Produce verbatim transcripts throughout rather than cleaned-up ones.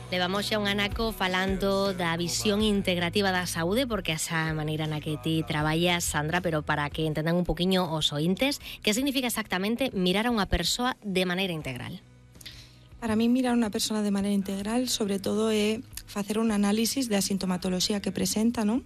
Levamos xa un anaco falando da visión integrativa da saúde, porque esa maneira na que ti traballas, Sandra, pero para que entendan un poquinho os ointes, que significa exactamente mirar a unha persoa de maneira integral? Para mí, mirar a unha persona de maneira integral, sobre todo, é facer un análisis da sintomatoloxía que presenta, non?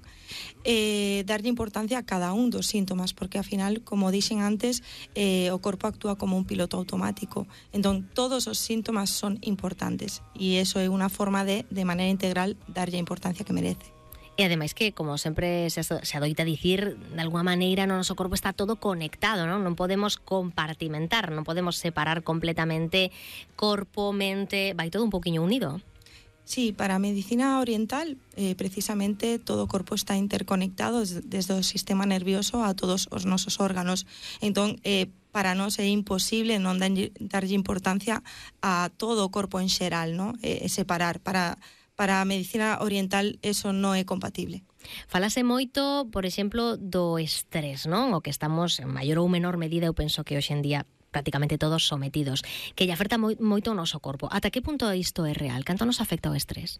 E darlle importancia a cada un dos síntomas, porque, ao final, como dixen antes, eh, o corpo actúa como un piloto automático. Entón, todos os síntomas son importantes, e iso é unha forma de, de maneira integral, darlle a importancia que merece. E ademais que, como sempre se adoita dicir, de alguma maneira no noso corpo está todo conectado, non? Non podemos compartimentar, non podemos separar completamente corpo, mente, vai todo un poquinho unido. Sí, para a medicina oriental, eh, precisamente, todo o corpo está interconectado desde o sistema nervioso a todos os nosos órganos. Entón, eh, para nós é imposible non darlle importancia a todo o corpo en xeral, non? E, e separar. Para, para a medicina oriental eso non é compatible. Falase moito, por exemplo, do estrés, non? O que estamos, en maior ou menor medida, eu penso que hoxe en día prácticamente todos sometidos, que lle afecta moi, moito o noso corpo. Ata que punto isto é real? Canto nos afecta o estrés?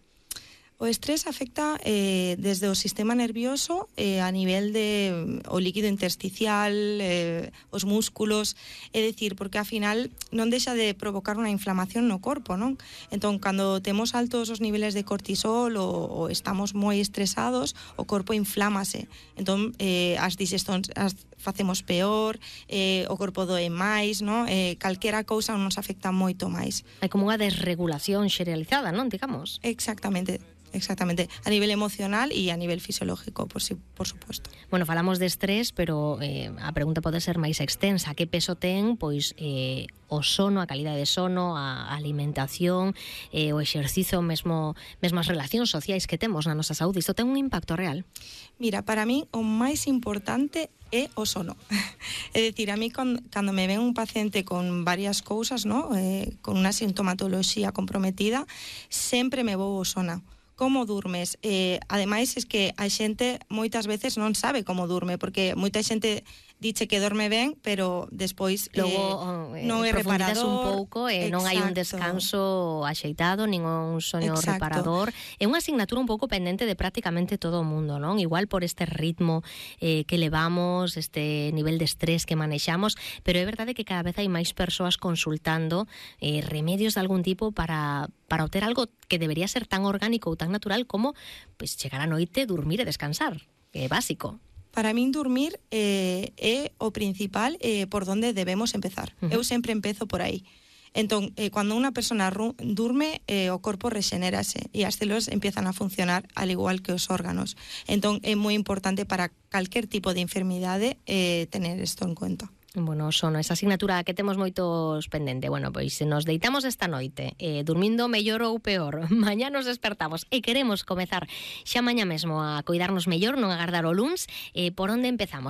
O estrés afecta eh, desde o sistema nervioso eh, a nivel de o líquido intersticial, eh, os músculos, é dicir, porque ao final non deixa de provocar unha inflamación no corpo, non? Entón, cando temos altos os niveles de cortisol ou, ou estamos moi estresados, o corpo inflámase. Entón, eh, as digestións as facemos peor, eh, o corpo doe máis, non? Eh, calquera cousa nos afecta moito máis. Hai como unha desregulación xeneralizada, non? Digamos. Exactamente. Exactamente, a nivel emocional e a nivel fisiológico, por, si, por supuesto. Bueno, falamos de estrés, pero eh, a pregunta pode ser máis extensa. Que peso ten, pois, eh, o sono, a calidade de sono, a alimentación, eh, o exercizo, mesmo, mesmo as relacións sociais que temos na nosa saúde? Isto ten un impacto real? Mira, para mí o máis importante é o sono. É dicir, a mí cando, cando me ven un paciente con varias cousas, ¿no? eh, con unha sintomatoloxía comprometida, sempre me vou ao sono. Como durmes? Eh, ademais, es que a xente moitas veces non sabe como durme, porque moita xente diche que dorme ben, pero despois logo eh, non é reparador. un pouco e eh, non hai un descanso axeitado, nin un soño Exacto. reparador. É unha asignatura un pouco pendente de prácticamente todo o mundo, non? Igual por este ritmo eh, que levamos, este nivel de estrés que manexamos, pero é verdade que cada vez hai máis persoas consultando eh, remedios de algún tipo para, para obter algo que debería ser tan orgánico ou tan natural como pues, chegar a noite, dormir e descansar, que é básico. Para min dormir eh, é o principal eh, por donde debemos empezar. Uh-huh. Eu sempre empezo por aí. Entón, eh, cando unha persona durme, eh, o corpo rexenérase e as células empiezan a funcionar al igual que os órganos. Entón, é moi importante para calquer tipo de enfermidade eh, tener isto en conta. Bueno, sono esa asignatura que temos moitos pendente. Bueno, pois se nos deitamos esta noite eh, dormindo mellor ou peor, mañá nos despertamos e queremos comezar xa mañá mesmo a coidarnos mellor, non agardar o luns, eh, por onde empezamos?